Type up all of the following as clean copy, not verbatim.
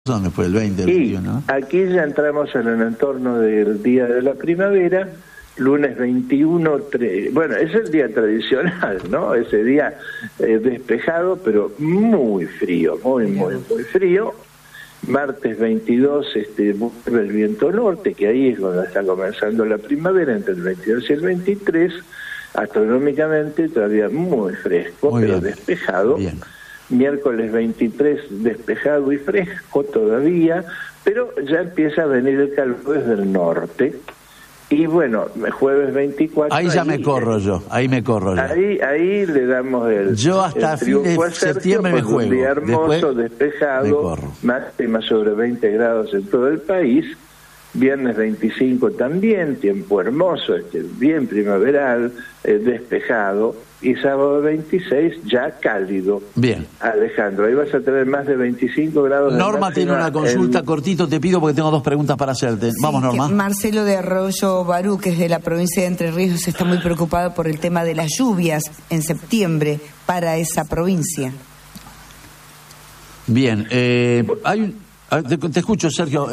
después del 20, el 21, ¿no? Aquí ya entramos en el entorno del día de la primavera, lunes 21, bueno, es el día tradicional, ¿no? Ese día despejado, pero muy frío, muy frío. Martes 22 vuelve el viento norte, que ahí es cuando está comenzando la primavera, entre el 22 y el 23, astronómicamente todavía muy fresco, pero despejado. Bien. Miércoles 23 despejado y fresco todavía, pero ya empieza a venir el calor desde el norte. Y bueno, jueves 24... Ahí ya me corro yo. Ahí le damos el yo hasta fin de septiembre me juego. Un día hermoso, despejado, máxima sobre 20 grados en todo el país. Viernes 25 también, tiempo hermoso, bien primaveral, despejado. Y sábado 26 ya cálido. Bien. Alejandro, ahí vas a tener más de 25 grados. Norma tiene una consulta cortito, te pido, porque tengo dos preguntas para hacerte. Sí, vamos, Norma. Marcelo de Arroyo Barú, que es de la provincia de Entre Ríos, está muy preocupado por el tema de las lluvias en septiembre para esa provincia. Bien. Te escucho, Sergio.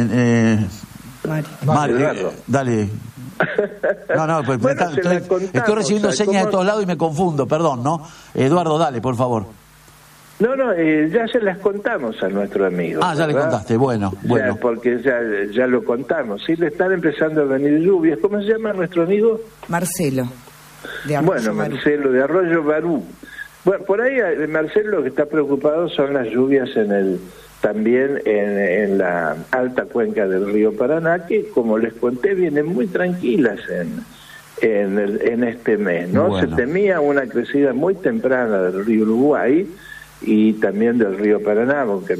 Mario. Dale. No, pues bueno, estoy recibiendo señas de todos lados y me confundo, perdón, ¿no? Eduardo, dale, por favor. No, ya se las contamos a nuestro amigo. Ah, ya le contaste, bueno. Ya, porque ya lo contamos. Sí, le están empezando a venir lluvias. ¿Cómo se llama nuestro amigo? Marcelo. Marcelo de Arroyo Barú. Bueno, por ahí Marcelo lo que está preocupado son las lluvias también en la alta cuenca del río Paraná, que como les conté vienen muy tranquilas en este mes, ¿no? Bueno. Se temía una crecida muy temprana del río Uruguay y también del río Paraná, aunque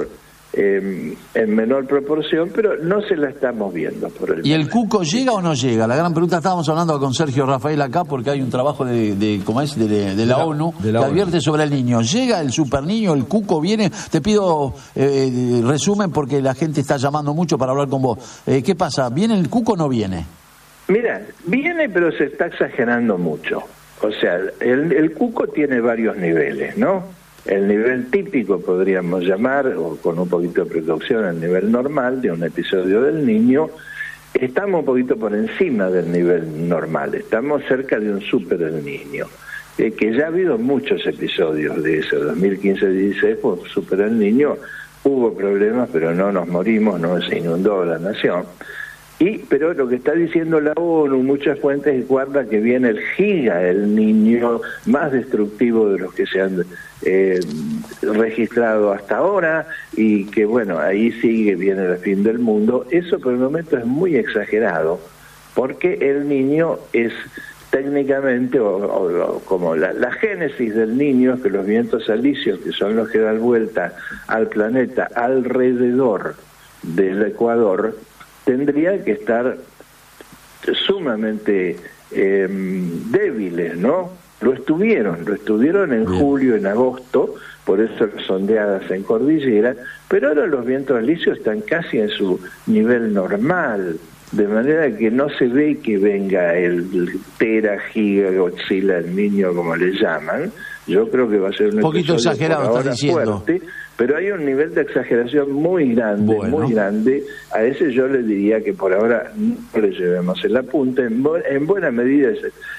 en menor proporción, pero no se la estamos viendo por el momento. ¿Y el cuco llega o no llega? La gran pregunta, estábamos hablando con Sergio Rafael acá porque hay un trabajo de la ONU que advierte sobre el niño. ¿Llega el super niño, el cuco viene? Te pido resumen porque la gente está llamando mucho para hablar con vos. ¿Qué pasa? ¿Viene el cuco o no viene? Mira, viene pero se está exagerando mucho. O sea, el cuco tiene varios niveles, ¿no? El nivel típico, podríamos llamar, o con un poquito de precaución, el nivel normal de un episodio del niño, estamos un poquito por encima del nivel normal, estamos cerca de un super del niño, que ya ha habido muchos episodios de eso. 2015-16 por super del niño hubo problemas, pero no nos morimos, no se inundó la nación. Pero lo que está diciendo la ONU, muchas fuentes guardan que viene el giga, el niño más destructivo de los que se han registrado hasta ahora, y que bueno, ahí viene el fin del mundo. Eso por el momento es muy exagerado, porque el niño es técnicamente, como la génesis del niño es que los vientos alisios, que son los que dan vuelta al planeta alrededor del Ecuador, tendrían que estar sumamente débiles, ¿no? Lo estuvieron en julio, en agosto, por eso las ondeadas en cordillera, pero ahora los vientos alisios están casi en su nivel normal, de manera que no se ve que venga el tera, giga, Godzilla, el niño, como le llaman. Yo creo que va a ser un poquito exagerado, está diciendo. Fuerte, pero hay un nivel de exageración muy grande, muy grande. A ese yo le diría que por ahora no le llevemos el apunte. En buena medida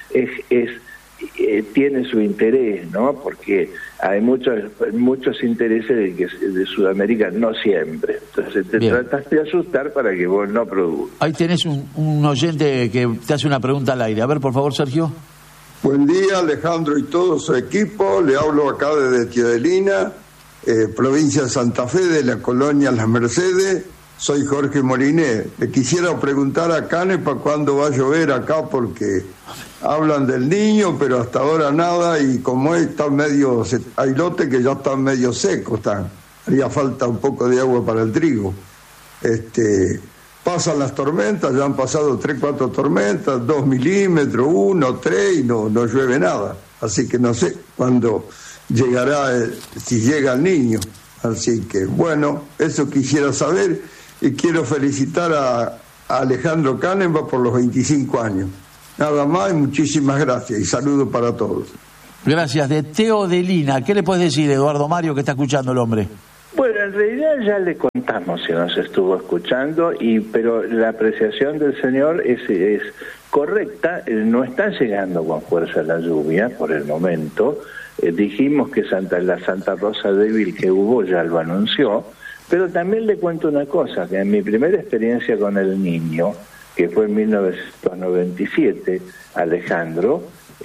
tiene su interés, ¿no? Porque hay muchos intereses de Sudamérica, no siempre. Entonces te tratas de asustar para que vos no produzcas. Ahí tenés un oyente que te hace una pregunta al aire. A ver, por favor, Sergio. Buen día, Alejandro y todo su equipo. Le hablo acá desde Teodelina, provincia de Santa Fe, de la colonia Las Mercedes. Soy Jorge Moliné. Le quisiera preguntar a Canepa cuándo va a llover acá, porque hablan del niño, pero hasta ahora nada, y como está medio, hay lotes que ya están medio secos, haría falta un poco de agua para el trigo. Pasan las tormentas, ya han pasado 3-4 tormentas, 2 milímetros, 1, 3, y no llueve nada. Así que no sé cuándo llegará, si llega el niño. Así que bueno, eso quisiera saber, y quiero felicitar a Alejandro Canepa por los 25 años. Nada más, y muchísimas gracias, y saludos para todos. Gracias. De Teodelina, ¿qué le puedes decir, Eduardo Mario, que está escuchando el hombre? Bueno, en realidad ya le contamos si nos estuvo escuchando, pero la apreciación del señor es correcta. No está llegando con fuerza la lluvia por el momento. Dijimos que la Santa Rosa débil que hubo ya lo anunció, pero también le cuento una cosa, que en mi primera experiencia con el Niño, que fue en 1997, Alejandro,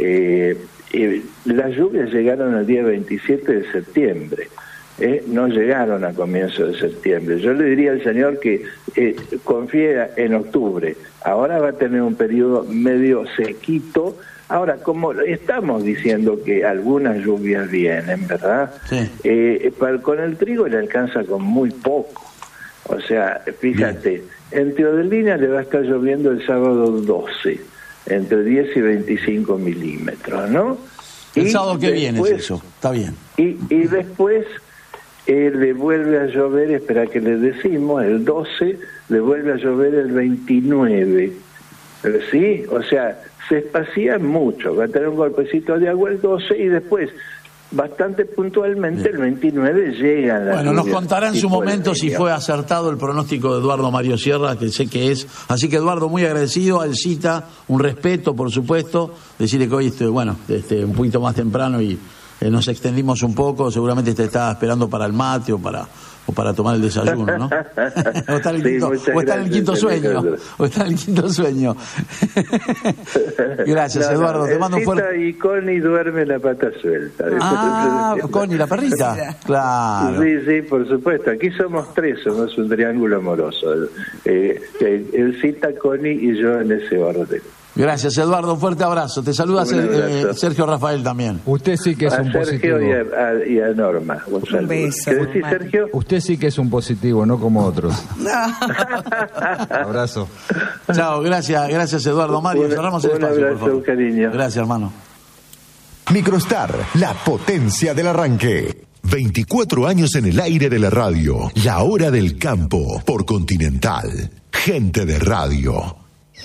las lluvias llegaron el día 27 de septiembre. No llegaron a comienzos de septiembre. Yo le diría al señor que confía en octubre. Ahora va a tener un periodo medio sequito. Ahora, como estamos diciendo que algunas lluvias vienen, ¿verdad? Sí. Con el trigo le alcanza con muy poco. O sea, fíjate, en Teodelina le va a estar lloviendo el sábado 12, entre 10 y 25 milímetros, ¿no? El sábado que viene es eso, está bien. Y después le vuelve a llover, espera que le decimos, el 12, le vuelve a llover el 29. ¿Sí? O sea, se espacía mucho. Va a tener un golpecito de agua el 12 y después, bastante puntualmente, el 29 llegan las Bueno, nos contará en su momento si fue acertado el pronóstico de Eduardo Mario Sierra, que sé que es. Así que, Eduardo, muy agradecido. Al Cita, un respeto, por supuesto. Decirle que hoy un poquito más temprano y nos extendimos un poco. Seguramente te estaba esperando para el mate o para tomar el desayuno, ¿no? o está en el quinto sueño. Gracias, Eduardo. Te mando un fuerte. Y Connie duerme la pata suelta. Connie, la perrita. Claro. Sí, por supuesto. Aquí somos tres, somos un triángulo amoroso. El Cita, Connie y yo en ese orden. Gracias, Eduardo, un fuerte abrazo. Te saluda Sergio Rafael también. Usted sí que es un positivo. Sergio y a Norma. Un beso. ¿Qué decís, Sergio? Usted sí que es un positivo, no como otros. Abrazo. Chao, gracias Eduardo. Mario, cerramos el espacio, abrazo, por favor. Cariño. Gracias, hermano. Microstar, la potencia del arranque. 24 años en el aire de la radio. La hora del campo, por Continental. Gente de radio.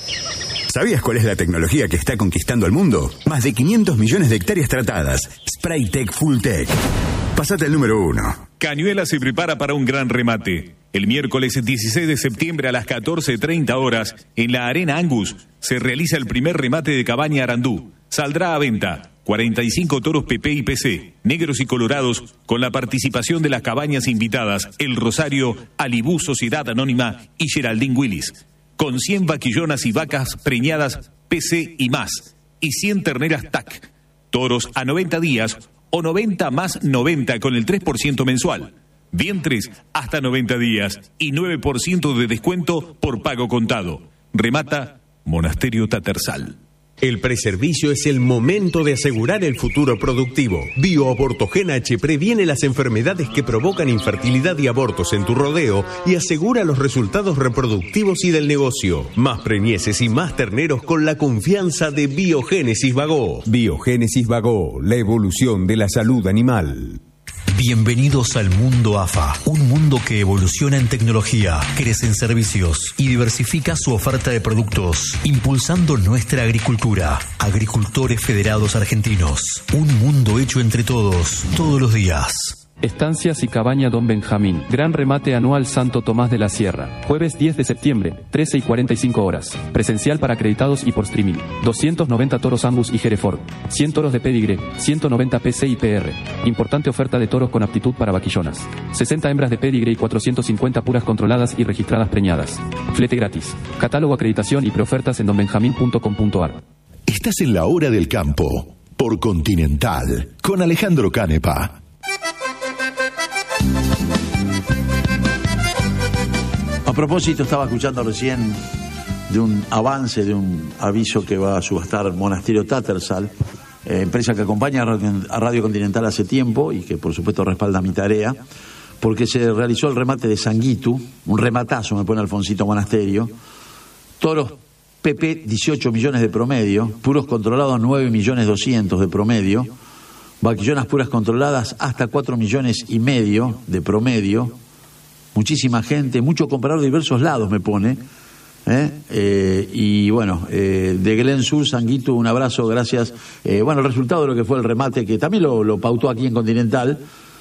¿Sabías cuál es la tecnología que está conquistando el mundo? Más de 500 millones de hectáreas tratadas. Spraytec Fulltech. Pásate al número 1. Cañuelas se prepara para un gran remate. El miércoles 16 de septiembre a las 14:30 horas, en la Arena Angus, se realiza el primer remate de Cabaña Arandú. Saldrá a venta 45 toros PP y PC, negros y colorados, con la participación de las cabañas invitadas El Rosario, Alibú Sociedad Anónima y Geraldine Willis, con 100 vaquillonas y vacas preñadas PC y más, y 100 terneras TAC, toros a 90 días o 90 más 90 con el 3% mensual, vientres hasta 90 días y 9% de descuento por pago contado. Remata Monasterio Tatersal. El preservicio es el momento de asegurar el futuro productivo. BioAbortogen H previene las enfermedades que provocan infertilidad y abortos en tu rodeo y asegura los resultados reproductivos y del negocio. Más preñeces y más terneros con la confianza de Biogénesis Bagó. Biogénesis Bagó, la evolución de la salud animal. Bienvenidos al mundo AFA, un mundo que evoluciona en tecnología, crece en servicios y diversifica su oferta de productos, impulsando nuestra agricultura. Agricultores Federados Argentinos, un mundo hecho entre todos, todos los días. Estancias y Cabaña Don Benjamín. Gran remate anual Santo Tomás de la Sierra. Jueves 10 de septiembre, 13:45 horas. Presencial para acreditados y por streaming. 290 toros Angus y Hereford. 100 toros de pedigre, 190 PC y PR. Importante oferta de toros con aptitud para vaquillonas. 60 hembras de pedigre y 450 puras controladas y registradas preñadas. Flete gratis. Catálogo, acreditación y preofertas en donbenjamin.com.ar. Estás en la hora del campo, por Continental, con Alejandro Canepa. A propósito, estaba escuchando recién de un avance, de un aviso que va a subastar Monasterio Tatersal, empresa que acompaña a Radio Continental hace tiempo y que por supuesto respalda mi tarea, porque se realizó el remate de Sanguitu, un rematazo, me pone Alfonsito Monasterio, toros PP 18 millones de promedio, puros controlados 9.200.000 de promedio, vaquillonas puras controladas hasta 4,5 millones de promedio. Muchísima gente, mucho comprador de diversos lados me pone. Y bueno, de Glen Sur, Sanguitu, un abrazo, gracias. El resultado de lo que fue el remate, que también lo pautó aquí en Continental,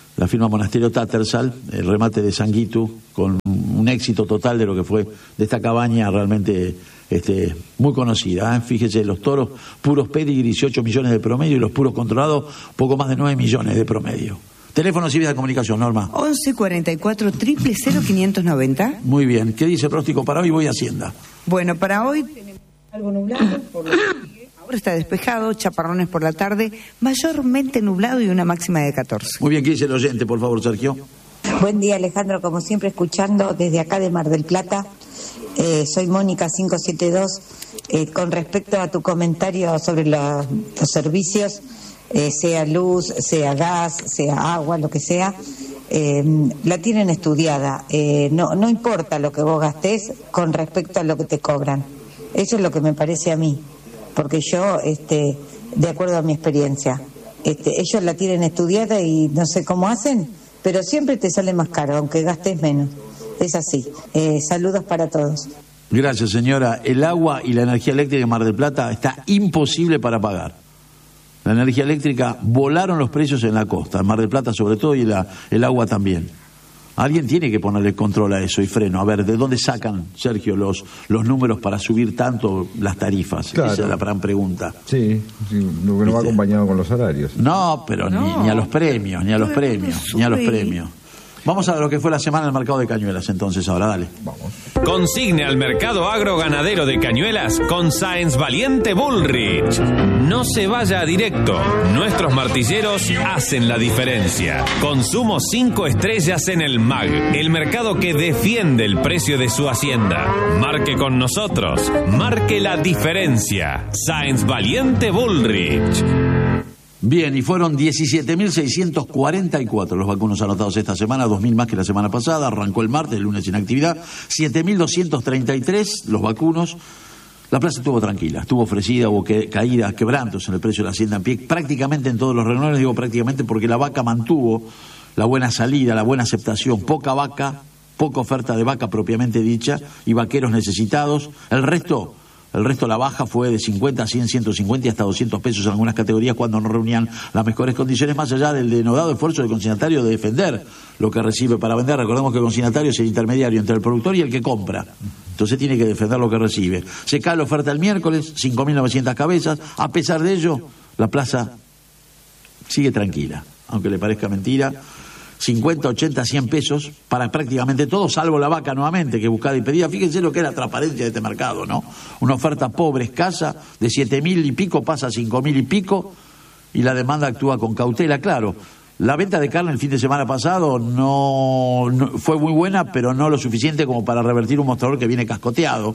la firma Monasterio Tattersall, el remate de Sanguitu, con un éxito total de lo que fue de esta cabaña realmente muy conocida. Fíjese, los toros puros pedigree, 18 millones de promedio, y los puros controlados, poco más de 9 millones de promedio. Teléfonos y vías de comunicación, Norma. 11 44 000 590. Muy bien. ¿Qué dice el pronóstico para hoy? Voy a Hacienda. Bueno, para hoy tenemos algo nublado, por lo que ahora está despejado, chaparrones por la tarde, mayormente nublado y una máxima de 14. Muy bien, ¿qué dice el oyente, por favor, Sergio? Buen día, Alejandro, como siempre escuchando desde acá de Mar del Plata. Soy Mónica 572. Con respecto a tu comentario sobre los servicios, sea luz, sea gas, sea agua, lo que sea, la tienen estudiada. No importa lo que vos gastés con respecto a lo que te cobran. Eso es lo que me parece a mí, porque yo, de acuerdo a mi experiencia, ellos la tienen estudiada y no sé cómo hacen, pero siempre te sale más caro, aunque gastes menos. Es así. Saludos para todos. Gracias, señora. El agua y la energía eléctrica en Mar del Plata está imposible para pagar. La energía eléctrica, volaron los precios en la costa, en Mar del Plata sobre todo, y el agua también. Alguien tiene que ponerle control a eso y freno. A ver, ¿de dónde sacan, Sergio, los números para subir tanto las tarifas? Claro. Esa es la gran pregunta. Sí, no va acompañado con los salarios. No, pero no. Ni a los premios, ni a los premios. Vamos a ver lo que fue la semana en el mercado de Cañuelas, entonces, ahora, dale. Vamos. Consigne al mercado agroganadero de Cañuelas con Sáenz Valiente Bullrich. No se vaya a directo. Nuestros martilleros hacen la diferencia. Consumo 5 estrellas en el MAG, el mercado que defiende el precio de su hacienda. Marque con nosotros. Marque la diferencia. Sáenz Valiente Bullrich. Bien, y fueron 17.644 los vacunos anotados esta semana, 2.000 más que la semana pasada. Arrancó el martes, el lunes sin actividad. 7.233 los vacunos. La plaza estuvo tranquila, estuvo ofrecida, hubo caídas, quebrantos en el precio de la hacienda en pie, prácticamente en todos los renglones. Digo prácticamente porque la vaca mantuvo la buena salida, la buena aceptación. Poca vaca, poca oferta de vaca propiamente dicha y vaqueros necesitados. El resto la baja fue de 50, 100, 150 y hasta 200 pesos en algunas categorías cuando no reunían las mejores condiciones, más allá del denodado esfuerzo del consignatario de defender lo que recibe para vender. Recordemos que el consignatario es el intermediario entre el productor y el que compra. Entonces tiene que defender lo que recibe. Se cae la oferta el miércoles, 5.900 cabezas. A pesar de ello, la plaza sigue tranquila, aunque le parezca mentira. 50, 80, 100 pesos para prácticamente todo, salvo la vaca nuevamente, que buscada y pedida. Fíjense lo que es la transparencia de este mercado, ¿no? Una oferta pobre, escasa, de 7.000 y pico pasa a 5.000 y pico, y la demanda actúa con cautela. Claro, la venta de carne el fin de semana pasado no fue muy buena, pero no lo suficiente como para revertir un mostrador que viene cascoteado.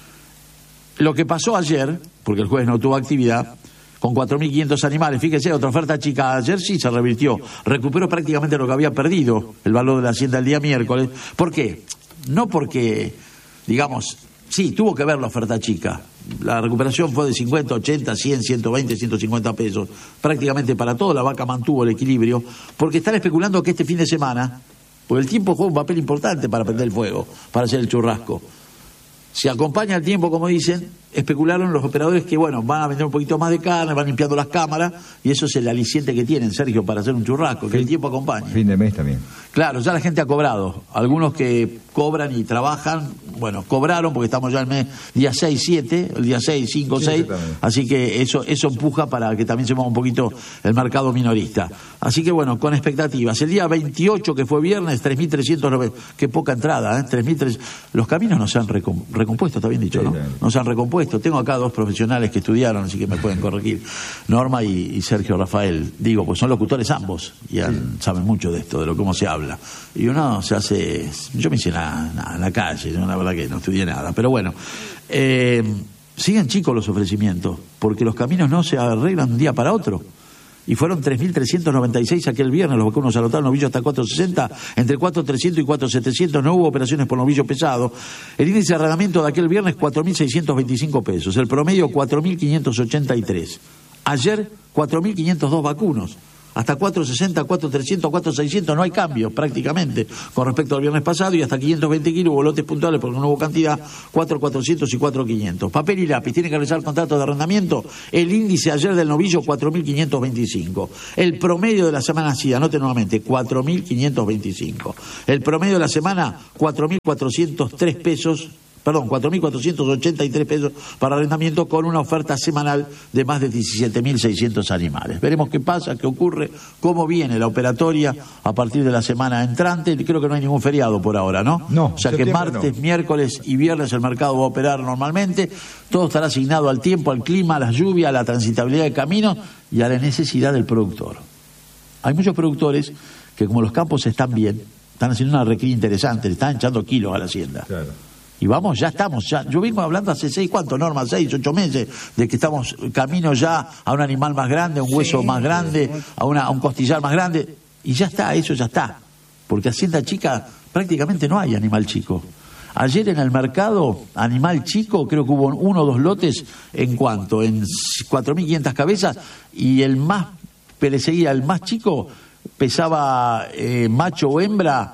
Lo que pasó ayer, porque el jueves no tuvo actividad, con 4.500 animales, fíjese, otra oferta chica ayer sí se revirtió, recuperó prácticamente lo que había perdido el valor de la hacienda el día miércoles. ¿Por qué? No porque, digamos, sí, tuvo que ver la oferta chica. La recuperación fue de 50, 80, 100, 120, 150 pesos. Prácticamente para todo la vaca mantuvo el equilibrio, porque están especulando que este fin de semana, porque el tiempo juega un papel importante para prender el fuego, para hacer el churrasco. Si acompaña el tiempo, como dicen, especularon los operadores que, bueno, van a vender un poquito más de carne, van limpiando las cámaras, y eso es el aliciente que tienen, Sergio, para hacer un churrasco, que el tiempo acompañe. Fin de mes también. Claro, ya la gente ha cobrado. Algunos que cobran y trabajan, bueno, cobraron porque estamos ya en el mes día 6, 7, el día 6, 5, 6, así que eso empuja para que también se mueva un poquito el mercado minorista. Así que, bueno, con expectativas. El día 28, que fue viernes, 3.390, qué poca entrada, ¿eh? 3.300. Los caminos no se han recompuesto, está bien dicho, ¿no? No se han recompuesto. Tengo acá dos profesionales que estudiaron, así que me pueden corregir. Norma y Sergio Rafael. Digo, pues son locutores ambos y saben mucho de esto, de cómo se habla. Y uno se hace... Yo me hice en la calle, ¿no? La verdad que no estudié nada. Pero bueno, siguen chicos los ofrecimientos, porque los caminos no se arreglan de un día para otro. Y fueron 3.396 aquel viernes, los vacunos anotaron novillo hasta 4.60, entre 4.300 y 4.700, no hubo operaciones por novillo pesado. El índice de arrendamiento de aquel viernes 4.625 pesos, el promedio 4.583. Ayer 4.502 vacunos, hasta 460, 4300, 4600, no hay cambios prácticamente con respecto al viernes pasado, y hasta 520 kilos hubo lotes puntuales porque no hubo cantidad, 4,400 y 4,500. Papel y lápiz, tiene que realizar contrato de arrendamiento. El índice ayer del novillo, 4.525. El promedio de la semana, sí, anote nuevamente, 4.525. El promedio de la semana, 4.403 pesos. Perdón, 4.483 pesos para arrendamiento, con una oferta semanal de más de 17.600 animales. Veremos qué pasa, qué ocurre, cómo viene la operatoria a partir de la semana entrante. Creo que no hay ningún feriado por ahora, ¿no? No. O sea que martes, no. Miércoles y viernes el mercado va a operar normalmente. Todo estará asignado al tiempo, al clima, a las lluvias, a la transitabilidad de caminos y a la necesidad del productor. Hay muchos productores que, como los campos están bien, están haciendo una recría interesante, le están echando kilos a la hacienda. Claro. Y vamos, ya estamos, yo vengo hablando hace 8 meses, de que estamos camino ya a un animal más grande, a un hueso más grande, a un costillar más grande, y ya está, eso ya está. Porque hacienda chica prácticamente no hay animal chico. Ayer en el mercado, animal chico, creo que hubo 1 o 2 lotes, ¿en cuánto? En 4.500 cabezas, y el más, seguía el más chico, pesaba macho o hembra,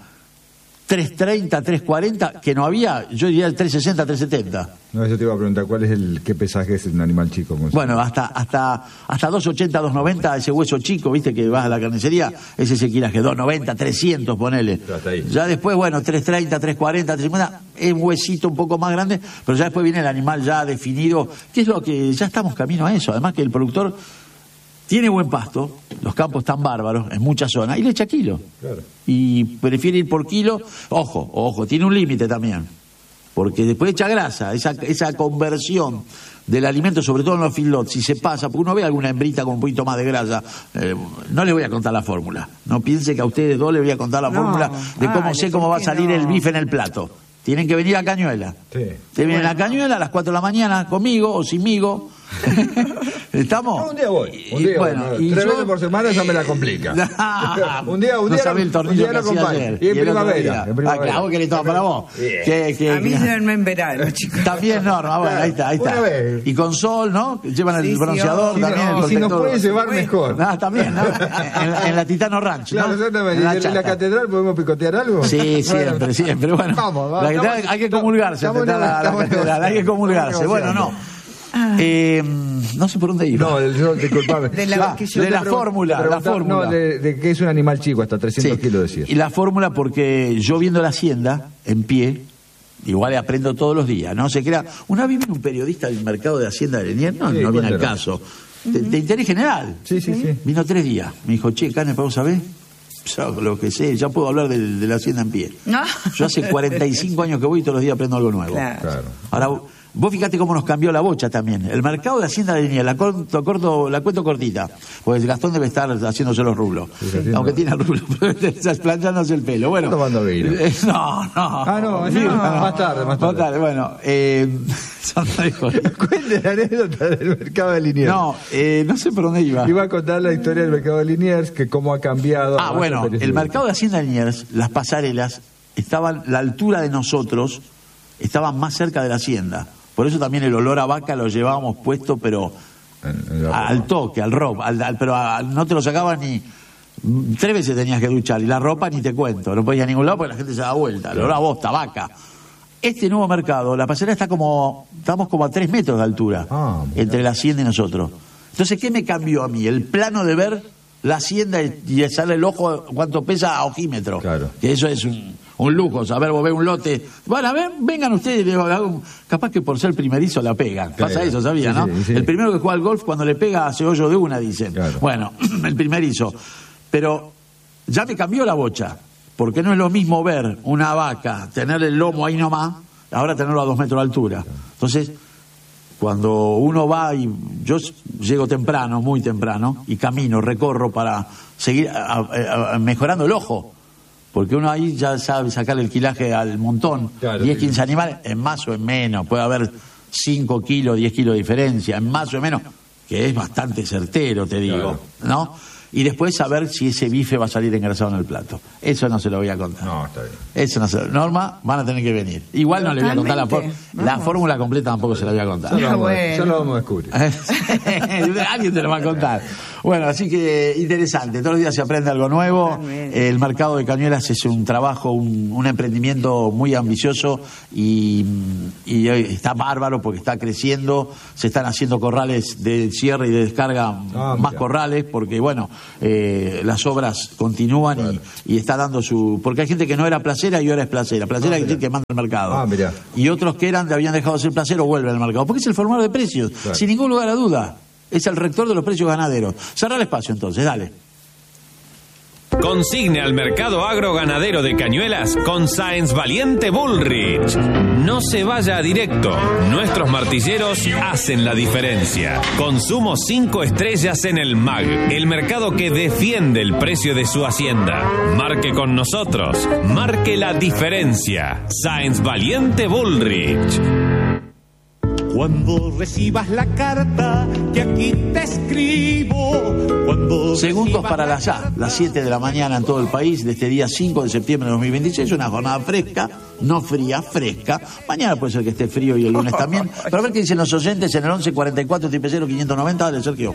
330, 340, que no había, yo diría el 360, 370. No, eso te iba a preguntar, ¿cuál es qué pesaje es un animal chico? Bueno, hasta 280, 290, ese hueso chico, viste, que vas a la carnicería, ese es el kilaje, 290, 300, ponele. Ya después, bueno, 330, 340, 350, es un huesito un poco más grande, pero ya después viene el animal ya definido, que es lo que ya estamos camino a eso. Además que el productor tiene buen pasto, los campos están bárbaros en muchas zonas, y le echa kilo. Claro. Y prefiere ir por kilo. Ojo, tiene un límite también, porque después echa grasa, esa conversión del alimento, sobre todo en los feedlots, si se pasa, porque uno ve alguna hembrita con un poquito más de grasa, no le voy a contar la fórmula, no piense que a ustedes dos les voy a contar la fórmula de cómo va a salir el bife en el plato. Tienen que venir a Cañuela. Sí. Te vienen a Cañuela a las 4 de la mañana conmigo o sinmigo. ¿Estamos? No, un día voy. Bueno, y 3 veces por semana ya me la complica. un día no sabe el tornillo que hacía ayer. Y en primavera. Claro, vos querés tomar para vos. A mí no en verano, chicos. También Norma, bueno, ahí está. Una vez. Y con sol, ¿no? Llevan el bronceador también. Y si nos pueden llevar mejor. También, ¿no? En la Titano Ranch, ¿no? Claro, exactamente. ¿En la catedral podemos picotear algo? Sí, siempre. Bueno, vamos. Hay que comulgarse, hay que comulgarse. Bueno, no. No sé por dónde iba. No, disculpame. de la fórmula. No, de que es un animal chico, hasta 300 kilos decías. Y la fórmula, porque yo viendo la hacienda en pie, igual aprendo todos los días, ¿no? Se crea. Una vez vino un periodista del mercado de Hacienda de Liniers, no viene al caso, de interés general. Sí. Vino 3 días. Me dijo, Cane, ¿vos sabés? Lo que sé, ya puedo hablar de la hacienda en pie. No. Yo hace 45 años que voy y todos los días aprendo algo nuevo. Claro. Ahora, vos fíjate cómo nos cambió la bocha también. El mercado de Hacienda de Liniers, la cuento cortita, pues Gastón debe estar haciéndose los rulos. Sí, aunque tiene rulos, pero planchándose el pelo. Bueno, tomando vino. No. Más tarde. Bueno, son Cuente la anécdota del mercado de Liniers. No sé por dónde iba. Iba a contar la historia del mercado de Liniers, que cómo ha cambiado. Bueno, el mercado de Hacienda de Liniers, las pasarelas, estaban, la altura de nosotros, estaban más cerca de la hacienda. Por eso también el olor a vaca lo llevábamos puesto, pero al toque, al robo, pero no te lo sacabas ni 3 veces tenías que duchar, y la ropa ni te cuento, no podías ir a ningún lado porque la gente se da vuelta, el olor a bosta, vaca. Este nuevo mercado, la pasarela estamos como a 3 metros de altura entre la hacienda y nosotros. Entonces, ¿qué me cambió a mí? El plano de ver la hacienda y echarle el ojo cuánto pesa a ojímetro. Claro. Que eso es un lujo, saber vos ves un lote. Bueno, a ver, vengan ustedes, capaz que por ser primerizo la pegan. Pasa eso, ¿sabía, no? Sí. El primero que juega al golf, cuando le pega hace hoyo de una, dicen. Claro. Bueno, el primerizo. Pero ya me cambió la bocha, porque no es lo mismo ver una vaca, tener el lomo ahí nomás, ahora tenerlo a 2 metros de altura. Entonces, cuando uno va, y yo llego temprano, muy temprano, y camino, recorro para seguir mejorando el ojo. Porque uno ahí ya sabe sacarle el quilaje al montón. Claro, 10, 15 animales, en más o en menos. Puede haber 5 kilos, 10 kilos de diferencia, en más o en menos, que es bastante certero, te digo, claro, ¿no? Y después saber si ese bife va a salir engrasado en el plato. Eso no se lo voy a contar. No, está bien. Eso no se Norma, van a tener que venir. Igual no le voy a contar la fórmula completa, tampoco se la voy a contar. Ya lo vamos a descubrir. Alguien te lo va a contar. Bueno, así que interesante, todos los días se aprende algo nuevo. El mercado de Cañuelas es un trabajo, un emprendimiento muy ambicioso y está bárbaro porque está creciendo, se están haciendo corrales de cierre y de descarga, más corrales, porque bueno, las obras continúan y está dando su... Porque hay gente que no era placera y ahora es placera. Placera quiere decir que manda al mercado. Y otros que habían dejado de ser placero vuelven al mercado, porque es el formador de precios, sin ningún lugar a duda. Es el rector de los precios ganaderos. Cerrar el espacio entonces, dale. Consigne al mercado agroganadero de Cañuelas con Sáenz Valiente Bullrich. No se vaya a directo. Nuestros martilleros hacen la diferencia. Consumo 5 estrellas en el MAG, el mercado que defiende el precio de su hacienda. Marque con nosotros. Marque la diferencia. Sáenz Valiente Bullrich. Cuando recibas la carta que aquí te escribo. Segundos para las 7 de la mañana en todo el país de este día 5 de septiembre de 2026. Una jornada fresca, no fría, fresca. Mañana puede ser que esté frío y el lunes también. Pero a ver qué dicen los oyentes en el 1144 0 590. Dale, Sergio.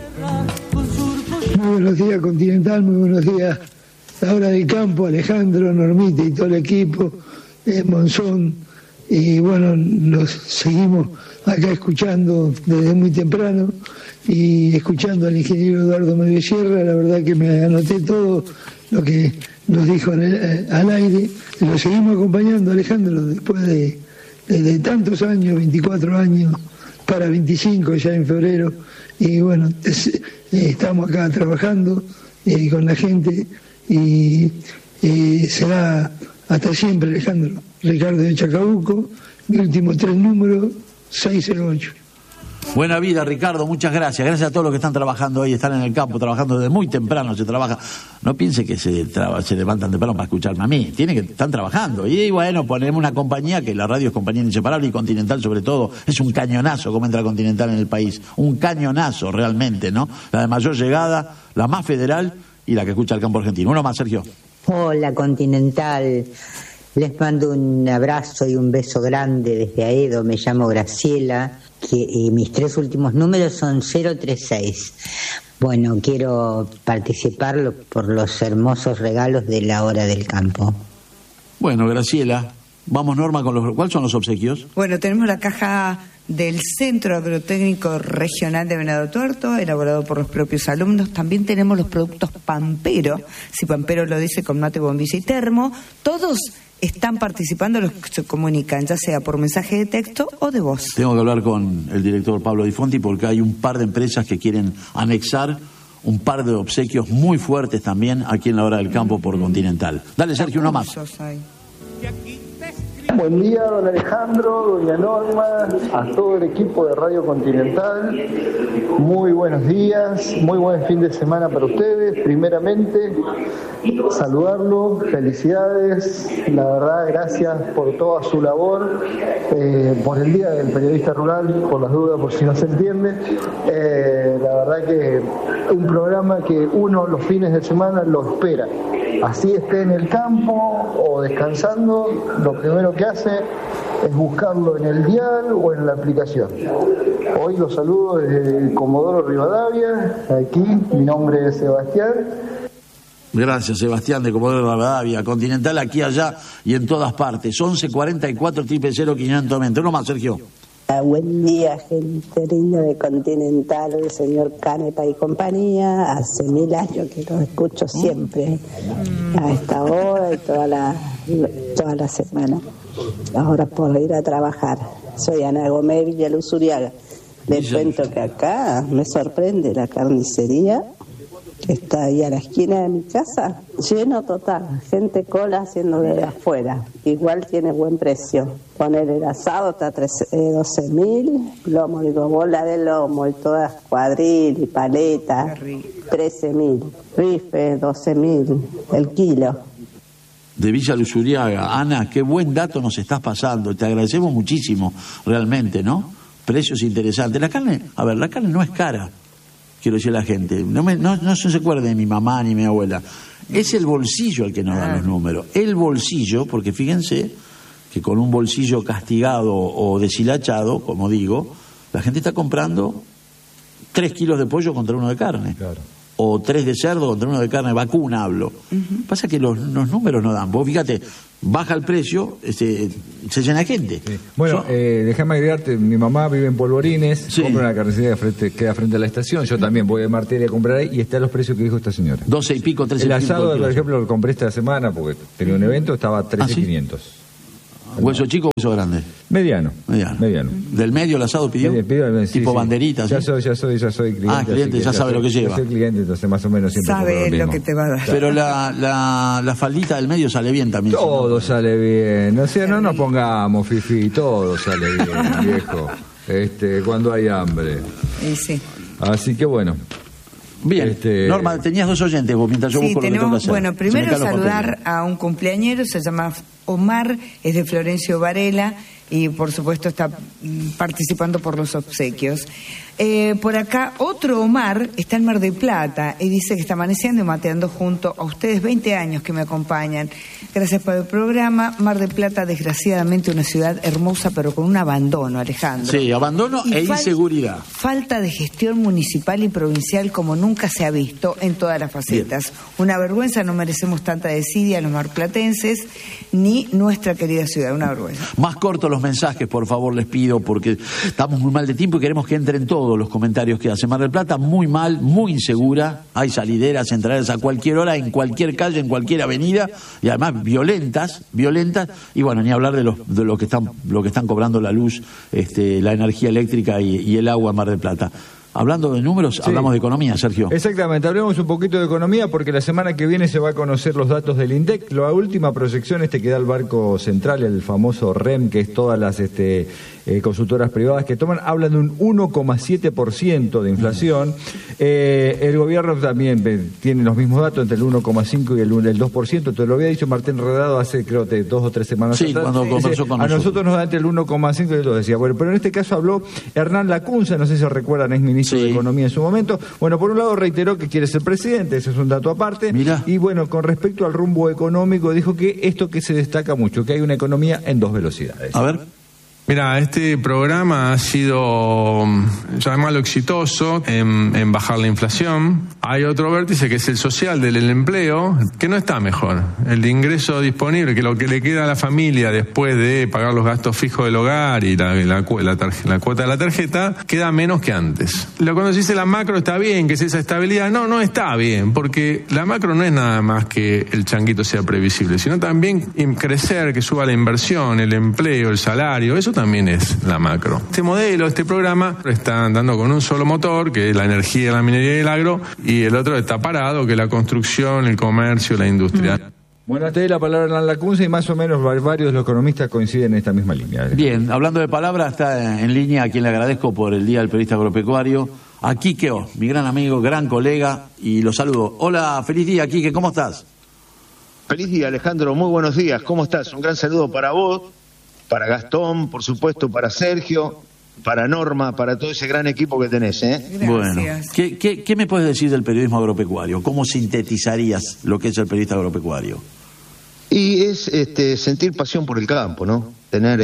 Muy buenos días, Continental. Muy buenos días. La hora del campo, Alejandro, Normita y todo el equipo. Monzón. Y bueno, los seguimos acá escuchando desde muy temprano y escuchando al ingeniero Eduardo Medio Sierra. La verdad que me anoté todo lo que nos dijo al aire. Lo seguimos acompañando, Alejandro, después de tantos años, 24 años, para 25 ya en febrero. Y bueno, estamos acá trabajando con la gente y será hasta siempre, Alejandro. Ricardo de Chacabuco, mi último 3 números, 608. Buena vida, Ricardo, muchas gracias. Gracias a todos los que están trabajando hoy, están en el campo, trabajando desde muy temprano, se trabaja. No piense que se levantan temprano para escucharme a mí, están trabajando. Y bueno, ponemos una compañía, que la radio es compañía inseparable, y Continental sobre todo, es un cañonazo como entra Continental en el país. Un cañonazo realmente, ¿no? La de mayor llegada, la más federal y la que escucha el campo argentino. Uno más, Sergio. Hola, Continental. Les mando un abrazo y un beso grande desde Aedo. Me llamo Graciela y mis 3 últimos números son 036. Bueno, quiero participar por los hermosos regalos de la hora del campo. Bueno, Graciela, vamos, Norma, ¿cuáles son los obsequios? Bueno, tenemos la caja del Centro Agrotécnico Regional de Venado Tuerto, elaborado por los propios alumnos. También tenemos los productos Pampero, si Pampero lo dice, con mate, bombilla y termo. Todos están participando los que se comunican, ya sea por mensaje de texto o de voz. Tengo que hablar con el director Pablo Di Fonti porque hay un par de empresas que quieren anexar un par de obsequios muy fuertes también aquí en la hora del campo por Continental. Dale, Sergio, uno más. Buen día, don Alejandro, doña Norma, a todo el equipo de Radio Continental. Muy buenos días, muy buen fin de semana para ustedes. Primeramente, saludarlo, felicidades, la verdad, gracias por toda su labor, por el Día del Periodista Rural, por las dudas, por si no se entiende. La verdad que un programa que uno los fines de semana lo espera. Así esté en el campo o descansando, lo primero que hace es buscarlo en el dial o en la aplicación. Hoy los saludo desde Comodoro Rivadavia, aquí, mi nombre es Sebastián. Gracias, Sebastián de Comodoro Rivadavia. Continental aquí, allá y en todas partes. 1144 0 590. Uno más, Sergio. Buen día, gente linda de Continental, el señor Canepa y compañía. Hace 1000 años que los escucho siempre, a esta hora y toda la semana. Ahora por ir a trabajar. Soy Ana Gómez Villaluz Uriaga. Les cuento que acá me sorprende la carnicería. Está ahí a la esquina de mi casa, lleno total, gente cola haciendo de afuera, igual tiene buen precio. Poner el asado está 12.000, lomo, digo, bola de lomo y todas cuadril y paleta, 13.000, bife 12.000 el kilo. De Villa Luzuriaga. Ana, qué buen dato nos estás pasando, te agradecemos muchísimo, realmente, ¿no? Precios interesantes. La carne no es cara. Quiero decir a la gente, no se acuerde de mi mamá ni mi abuela. Es el bolsillo el que nos da los números. El bolsillo, porque fíjense que con un bolsillo castigado o deshilachado, como digo, la gente está comprando 3 kilos de pollo contra 1 de carne. Claro. o 3 de cerdo contra 1 de carne vacuna, hablo. Pasa que los números no dan. Vos fíjate, baja el precio, se llena de gente. Sí. Bueno, déjame agregarte, mi mamá vive en Polvorines, compra una carnicería que queda frente a la estación, yo también voy a Martel a comprar ahí y está los precios que dijo esta señora. 12 y pico, 13 y pico. El asado, por ejemplo, lo compré esta semana porque tenía un evento, estaba 13.500. ¿Hueso chico o hueso grande? Mediano. ¿Del medio el asado pidió? Tipo banderitas. Ya soy cliente. Cliente, ya sabe lo que lleva. Ya soy cliente, entonces más o menos siempre sabe lo que te va a dar. Pero la faldita del medio sale bien también. Todo sale bien. O sea, no nos pongamos fifí, todo sale bien, viejo. Cuando hay hambre. Y sí. Así que bueno. Bien, Norma, tenías 2 oyentes vos mientras yo busco lo que tengo que hacer. Bueno, primero saludar a un cumpleañero, se llama Omar, es de Florencio Varela y por supuesto está participando por los obsequios. Por acá otro Omar está en Mar del Plata y dice que está amaneciendo y mateando junto a ustedes, 20 años que me acompañan. Gracias por el programa. Mar del Plata, desgraciadamente, una ciudad hermosa pero con un abandono, Alejandro. Sí, abandono e inseguridad. Falta de gestión municipal y provincial como nunca se ha visto en todas las facetas. Bien. Una vergüenza, no merecemos tanta desidia los marplatenses ni nuestra querida ciudad, una vergüenza. Más cortos los mensajes, por favor, les pido, porque estamos muy mal de tiempo y queremos que entren todos los comentarios que hace. Mar del Plata muy mal, muy insegura, hay salideras, entradas a cualquier hora, en cualquier calle, en cualquier avenida, y además violentas, y bueno, ni hablar de lo que están cobrando la luz, la energía eléctrica y el agua en Mar del Plata. Hablando de números, sí. Hablamos de economía, Sergio. Exactamente, hablemos un poquito de economía porque la semana que viene se va a conocer los datos del INDEC. La última proyección que da el Banco Central, el famoso REM, que es todas las consultoras privadas que toman, hablan de un 1,7% de inflación. El gobierno también tiene los mismos datos, entre el 1,5% y el 2%. Te lo había dicho Martín Redado hace, creo, 2 o 3 semanas atrás. Cuando conversó con nosotros. A nosotros nos da entre el 1,5% y el 2%. Decía, bueno, pero en este caso habló Hernán Lacunza, no sé si recuerdan, es ministro de Economía en su momento. Bueno, por un lado reiteró que quiere ser presidente, ese es un dato aparte. Mirá. Y bueno, con respecto al rumbo económico, dijo que esto que se destaca mucho, que hay una economía en 2 velocidades. A ver. Mira, este programa ha sido, llamémoslo, exitoso en bajar la inflación. Hay otro vértice que es el social del empleo, que no está mejor. El de ingreso disponible, que lo que le queda a la familia después de pagar los gastos fijos del hogar y la cuota de la tarjeta, queda menos que antes. Cuando se dice la macro está bien, que es esa estabilidad, no está bien, porque la macro no es nada más que el changuito sea previsible, sino también crecer, que suba la inversión, el empleo, el salario, eso también es la macro. Este modelo, este programa, está andando con un solo motor, que es la energía, la minería y el agro, y el otro está parado, que es la construcción, el comercio, la industria. Bueno, te doy la palabra a Hernán Lacunza y más o menos varios de los economistas coinciden en esta misma línea. Bien, hablando de palabras, está en línea a quien le agradezco por el Día del Periodista Agropecuario, a Quique O, mi gran amigo, gran colega, y lo saludo. Hola, feliz día, Quique, ¿cómo estás? Feliz día, Alejandro, muy buenos días, ¿cómo estás? Un gran saludo para vos, para Gastón, por supuesto, para Sergio, para Norma, para todo ese gran equipo que tenés, ¿eh? Gracias. Bueno, ¿qué me puedes decir del periodismo agropecuario? ¿Cómo sintetizarías lo que es el periodista agropecuario? Y es sentir pasión por el campo, ¿no? Tener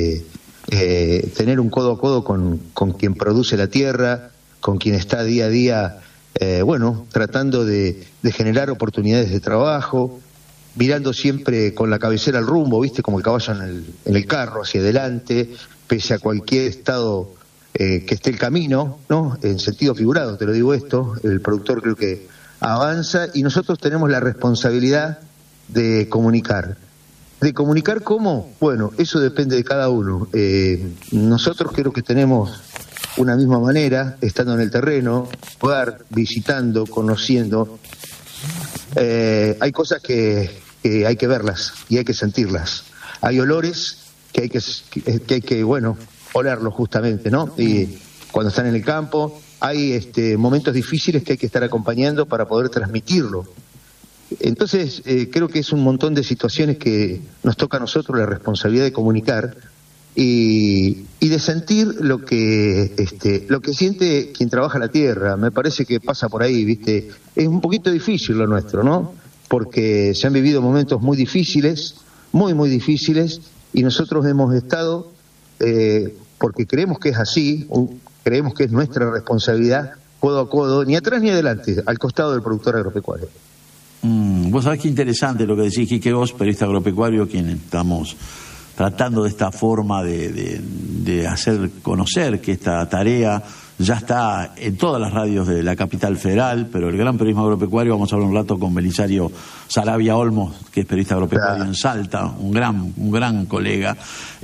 un codo a codo con quien produce la tierra, con quien está día a día, tratando de generar oportunidades de trabajo, mirando siempre con la cabecera al rumbo, ¿viste? Como el caballo en el carro, hacia adelante, pese a cualquier estado que esté el camino, ¿no? En sentido figurado, te lo digo esto, el productor creo que avanza y nosotros tenemos la responsabilidad de comunicar. ¿De comunicar cómo? Bueno, eso depende de cada uno. Nosotros creo que tenemos una misma manera, estando en el terreno, visitando, conociendo. Hay cosas que hay que verlas y hay que sentirlas. Hay olores que hay que olerlos justamente, ¿no? Y cuando están en el campo, hay momentos difíciles que hay que estar acompañando para poder transmitirlo. Entonces, creo que es un montón de situaciones que nos toca a nosotros la responsabilidad de comunicar y de sentir lo que siente quien trabaja la tierra. Me parece que pasa por ahí, ¿viste? Es un poquito difícil lo nuestro, ¿no? Porque se han vivido momentos muy difíciles, muy, muy difíciles, y nosotros hemos estado, porque creemos que es así, creemos que es nuestra responsabilidad, codo a codo, ni atrás ni adelante, al costado del productor agropecuario. Vos sabés qué interesante lo que decís, Quique, vos, periodista agropecuario, quien estamos tratando de esta forma de hacer conocer que esta tarea ya está en todas las radios de la capital federal, pero el gran periodismo agropecuario, vamos a hablar un rato con Belisario Sarabia Olmos, que es periodista agropecuario en Salta, un gran colega.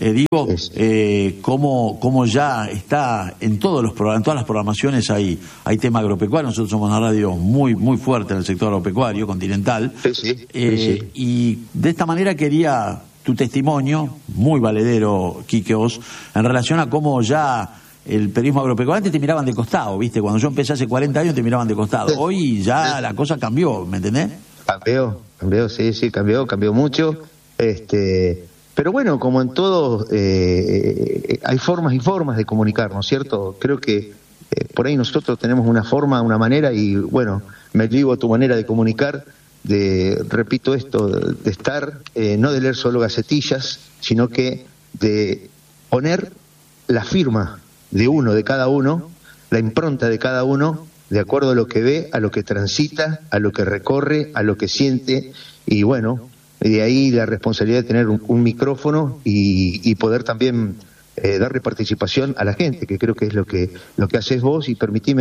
Cómo ya está en todos los programas, en todas las programaciones hay tema agropecuario. Nosotros somos una radio muy fuerte en el sector agropecuario, continental. Sí. Y de esta manera quería tu testimonio, muy valedero, Quique, vos, en relación a cómo ya el periodismo agropecuario, antes te miraban de costado, ¿viste? Cuando yo empecé hace 40 años te miraban de costado. Hoy ya la cosa cambió, ¿me entendés? Cambió, sí, cambió mucho. Pero bueno, como en todo, hay formas y formas de comunicarnos, ¿cierto? Creo que por ahí nosotros tenemos una forma, una manera, y bueno, me digo a tu manera de comunicar, repito esto, de estar, no de leer solo gacetillas, sino que de poner la firma de cada uno, la impronta de cada uno, de acuerdo a lo que ve, a lo que transita, a lo que recorre, a lo que siente, y bueno, de ahí la responsabilidad de tener un micrófono y poder también darle participación a la gente, que creo que es lo que haces vos, y permitime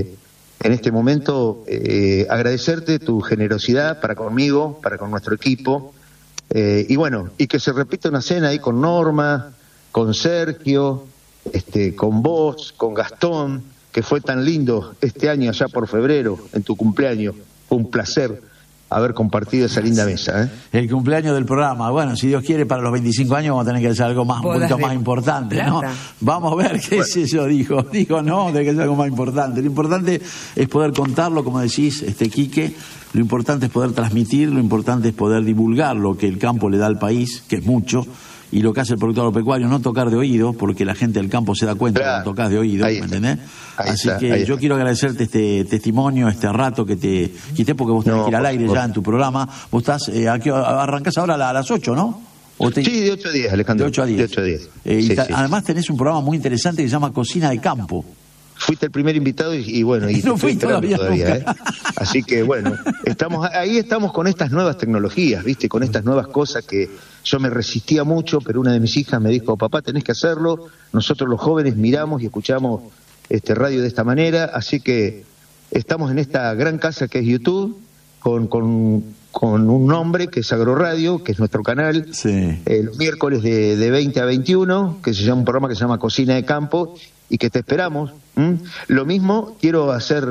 en este momento agradecerte tu generosidad para conmigo, para con nuestro equipo, y bueno, y que se repita una cena ahí con Norma, con Sergio, con vos, con Gastón, que fue tan lindo este año allá por febrero, en tu cumpleaños. Fue un placer haber compartido esa linda mesa. El cumpleaños del programa. Bueno, si Dios quiere, para los 25 años vamos a tener que hacer algo más, un poquito más importante, ¿no? Vamos a ver qué es eso, dijo, no, tiene que ser algo más importante. Lo importante es poder contarlo, como decís, Quique, lo importante es poder transmitir, lo importante es poder divulgar lo que el campo le da al país, que es mucho, y lo que hace el productor agropecuario, no tocar de oído, porque la gente del campo se da cuenta cuando tocas de oído, ¿me entendés? Así que yo quiero agradecerte este testimonio, este rato que te quité, porque vos tenés que ir al aire ya en tu programa. Vos estás, arrancás ahora a las 8, ¿no? Sí, de 8 a 10, Alejandro. De 8 a 10. De 8 a 10. Además tenés un programa muy interesante que se llama Cocina de Campo. Fuiste el primer invitado y bueno, y no fui todavía. Así que bueno, estamos con estas nuevas tecnologías, ¿viste? Con estas nuevas cosas que yo me resistía mucho, pero una de mis hijas me dijo, papá, tenés que hacerlo. Nosotros los jóvenes miramos y escuchamos radio de esta manera, así que estamos en esta gran casa que es YouTube, con un nombre que es Agroradio, que es nuestro canal, los miércoles de 20 a 21, que se llama un programa que se llama Cocina de Campo, y que te esperamos. Lo mismo quiero hacer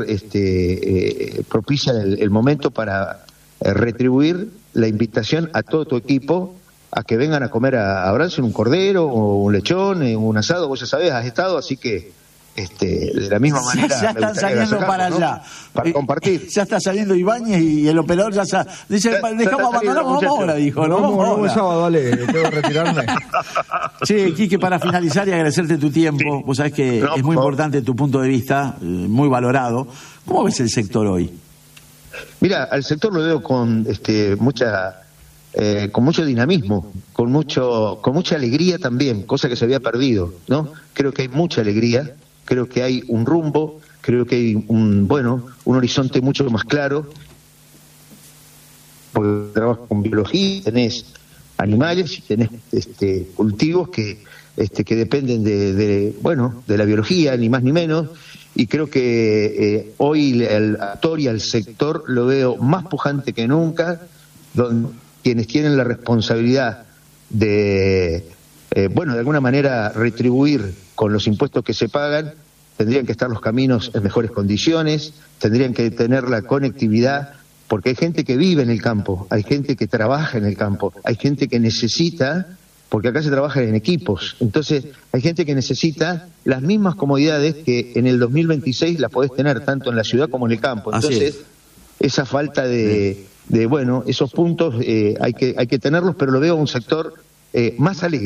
propicia el momento para retribuir la invitación a todo tu equipo a que vengan a comer a Branson un cordero o un lechón, un asado. Vos ya sabés, has estado, así que de la misma manera ya están saliendo para allá, para compartir. Ya está saliendo Ibáñez y el operador ya dice, dejamos abandonar, vamos ahora, dijo, ¿no? Vamos sábado, dale, tengo que retirarme. Che, Quique, para finalizar y agradecerte tu tiempo, vos sabés que es muy importante tu punto de vista, muy valorado. ¿Cómo ves el sector hoy? Mira, al sector lo veo con con mucho dinamismo, con mucha alegría también, cosa que se había perdido, ¿no? Creo que hay mucha alegría. Creo que hay un rumbo, creo que hay un horizonte mucho más claro, porque trabajo con biología, tenés animales y tenés cultivos que dependen de la biología, ni más ni menos, y creo que hoy el actor y el sector lo veo más pujante que nunca, donde quienes tienen la responsabilidad de alguna manera retribuir con los impuestos que se pagan, tendrían que estar los caminos en mejores condiciones, tendrían que tener la conectividad, porque hay gente que vive en el campo, hay gente que trabaja en el campo, hay gente que necesita, porque acá se trabaja en equipos, entonces hay gente que necesita las mismas comodidades que en el 2026 las podés tener tanto en la ciudad como en el campo. Entonces, esa falta de esos puntos hay que tenerlos, pero lo veo un sector más alegre,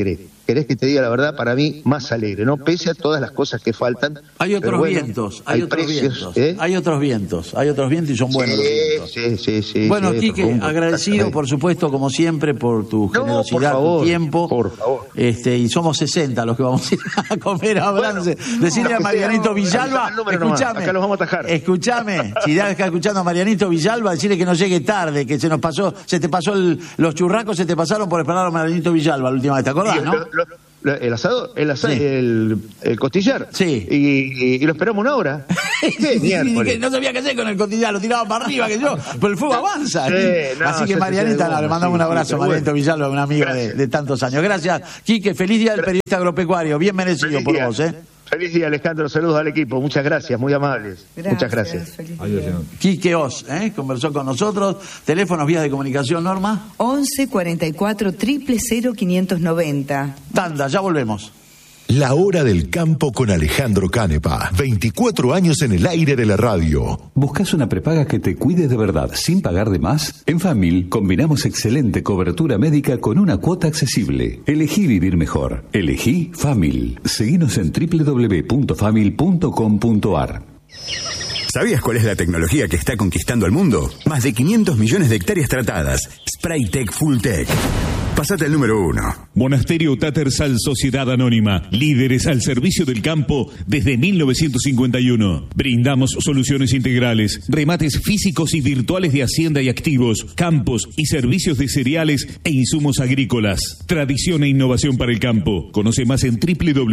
querés que te diga la verdad, para mí más alegre, ¿no? Pese a todas las cosas que faltan. Hay otros vientos, hay otros vientos y son buenos los vientos. Sí. Bueno, Quique, agradecido por supuesto, como siempre, por tu generosidad, tu tiempo. Por favor. Y somos 60 los que vamos a ir a comer a Brance. Decirle a Marianito Villalba, acá los vamos a atajar. Escúchame, si ya está escuchando a Marianito Villalba, decirle que no llegue tarde, que se te pasó los churracos, se te pasaron por esperar a Marianito Villalba la última vez, ¿te acordás, no? El asado, Sí. el costillar. Sí. Y lo esperamos una hora. Que no sabía qué hacer con el costillar, lo tiraba para arriba, pero el fuego avanza. Así que Marianita, le mandamos un abrazo, Marianito Villalba, una amiga de tantos años. Gracias, Quique, feliz día del periodista agropecuario, bien merecido por vos, Feliz día, Alejandro, saludos al equipo, muchas gracias, muy amables. Muchas gracias. Quique Oz, conversó con nosotros. Teléfonos, vías de comunicación, Norma. 11 44 000 590. Tanda, ya volvemos. La Hora del Campo con Alejandro Canepa. 24 años en el aire de la radio. ¿Buscas una prepaga que te cuide de verdad sin pagar de más? En Famil combinamos excelente cobertura médica con una cuota accesible. Elegí vivir mejor. Elegí Famil. Seguinos en www.famil.com.ar. ¿Sabías cuál es la tecnología que está conquistando el mundo? Más de 500 millones de hectáreas tratadas. Spraytec Fulltech. Pasate al número 1. Monasterio Tattersall Sociedad Anónima, líderes al servicio del campo desde 1951. Brindamos soluciones integrales, remates físicos y virtuales de hacienda y activos, campos y servicios de cereales e insumos agrícolas. Tradición e innovación para el campo. Conoce más en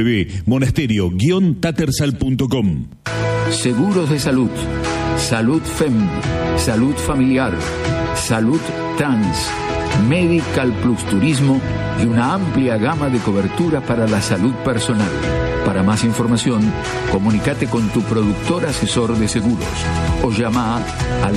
www.monasterio-tattersall.com. Seguros de salud, Salud FEM, Salud Familiar, Salud Trans, Medical Plus Turismo y una amplia gama de cobertura para la salud personal. Para más información, comunícate con tu productor asesor de seguros o llama al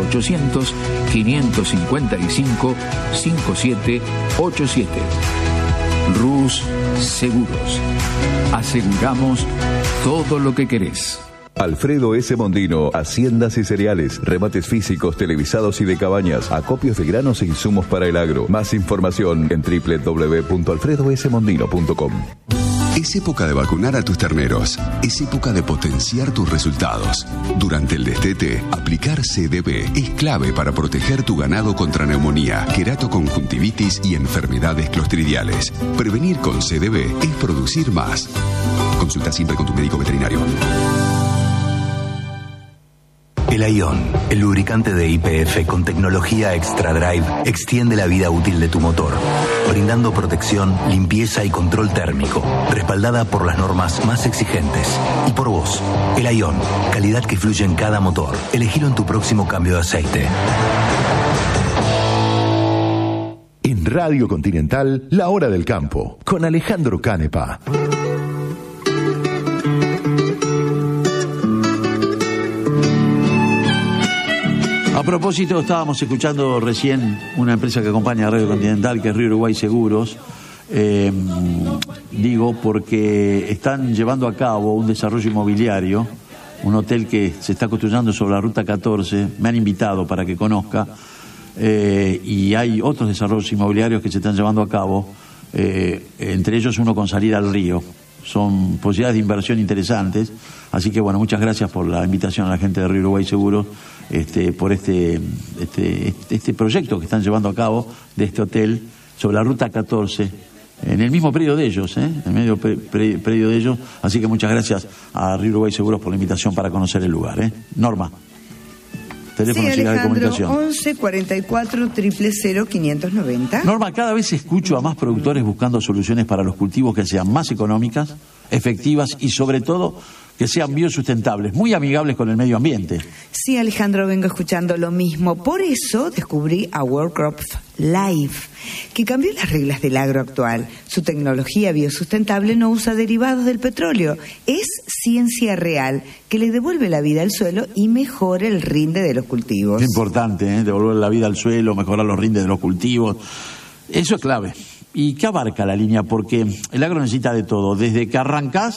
0800-555-5787. Rus Seguros. Aseguramos todo lo que querés. Alfredo S. Mondino, haciendas y cereales, remates físicos, televisados y de cabañas, acopios de granos e insumos para el agro. Más información en www.alfredosmondino.com. Es época de vacunar a tus terneros. Es época de potenciar tus resultados. Durante el destete, aplicar CDB es clave para proteger tu ganado contra neumonía, queratoconjuntivitis y enfermedades clostridiales. Prevenir con CDB es producir más. Consulta siempre con tu médico veterinario. El Aion, el lubricante de YPF con tecnología Extra Drive, extiende la vida útil de tu motor, brindando protección, limpieza y control térmico, respaldada por las normas más exigentes. Y por vos, el Aion, calidad que fluye en cada motor. Elegilo en tu próximo cambio de aceite. En Radio Continental, La Hora del Campo, con Alejandro Canepa. A propósito, estábamos escuchando recién una empresa que acompaña a Radio Continental, que es Río Uruguay Seguros. Digo porque están llevando a cabo un desarrollo inmobiliario, un hotel que se está construyendo sobre la Ruta 14. Me han invitado para que conozca. Y hay otros desarrollos inmobiliarios que se están llevando a cabo, entre ellos uno con salida al río. Son posibilidades de inversión interesantes, así que bueno, muchas gracias por la invitación a la gente de Río Uruguay Seguros, por este proyecto que están llevando a cabo de este hotel sobre la Ruta 14, en el mismo predio de ellos, en el medio predio de ellos, así que muchas gracias a Río Uruguay Seguros por la invitación para conocer el lugar. Norma. Teléfono de comunicación. 11 44 000 590. Norma, cada vez escucho a más productores buscando soluciones para los cultivos que sean más económicas, efectivas y sobre todo que sean biosustentables, muy amigables con el medio ambiente. Sí, Alejandro, vengo escuchando lo mismo. Por eso descubrí a World Crop Life, que cambió las reglas del agro actual. Su tecnología biosustentable no usa derivados del petróleo. Es ciencia real que le devuelve la vida al suelo y mejora el rinde de los cultivos. Es importante, devolver la vida al suelo, mejorar los rindes de los cultivos. Eso es clave. ¿Y qué abarca la línea? Porque el agro necesita de todo, desde que arrancás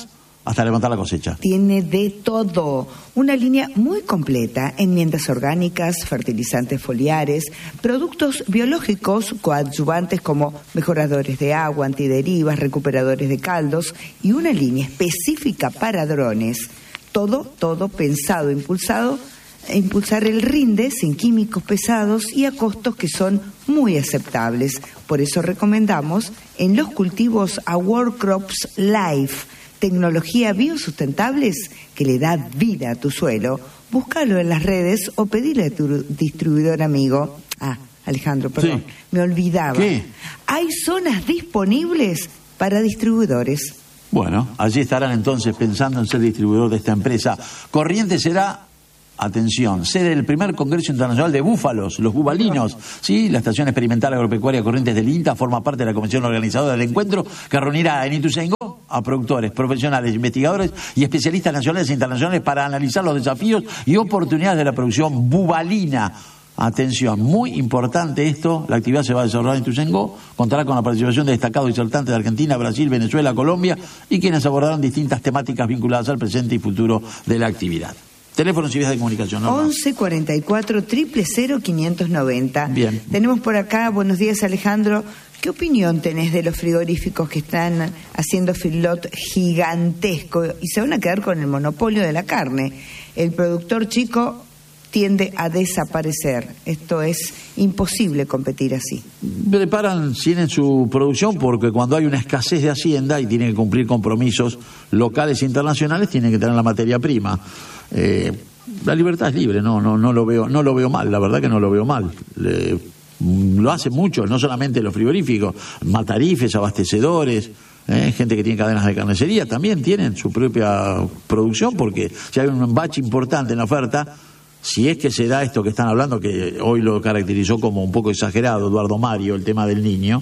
hasta levantar la cosecha. Tiene de todo. Una línea muy completa: enmiendas orgánicas, fertilizantes foliares, productos biológicos coadyuvantes como mejoradores de agua, antiderivas, recuperadores de caldos, y una línea específica para drones. Todo pensado, impulsar el rinde sin químicos pesados y a costos que son muy aceptables. Por eso recomendamos en los cultivos a World Crops Life, tecnología biosustentables que le da vida a tu suelo. Búscalo en las redes o pedile a tu distribuidor amigo. Alejandro, perdón, sí. Me olvidaba. ¿Qué? Hay zonas disponibles para distribuidores. Bueno, allí estarán entonces pensando en ser distribuidor de esta empresa. Corrientes será, atención, sede del primer Congreso Internacional de Búfalos, los bubalinos. Sí, la Estación Experimental Agropecuaria Corrientes del INTA forma parte de la comisión organizadora del encuentro, que reunirá en Ituzaingó a productores, profesionales, investigadores y especialistas nacionales e internacionales para analizar los desafíos y oportunidades de la producción bubalina. Atención, muy importante esto, la actividad se va a desarrollar en Ituzaingó, contará con la participación de destacados disertantes de Argentina, Brasil, Venezuela, Colombia, y quienes abordarán distintas temáticas vinculadas al presente y futuro de la actividad. Teléfonos y vías de comunicación, ¿no? 11 44 000 590. Bien. Tenemos por acá, buenos días, Alejandro. ¿Qué opinión tenés de los frigoríficos que están haciendo feedlot gigantesco y se van a quedar con el monopolio de la carne? El productor chico tiende a desaparecer. Esto es imposible competir así. Tienen su producción porque cuando hay una escasez de hacienda y tienen que cumplir compromisos locales e internacionales, tienen que tener la materia prima. La libertad es libre, no lo veo mal, la verdad que no lo veo mal. Lo hacen muchos, no solamente los frigoríficos, matarifes, abastecedores, gente que tiene cadenas de carnicería también tienen su propia producción, porque si hay un bache importante en la oferta, si es que se da esto que están hablando, que hoy lo caracterizó como un poco exagerado Eduardo Mario, el tema del niño,